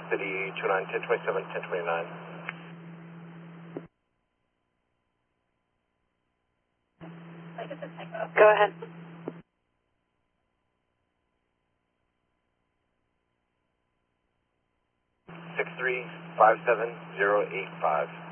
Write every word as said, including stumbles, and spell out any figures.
City two nine, ten twenty-seven, ten twenty-nine. Go ahead. six three five seven zero eight five.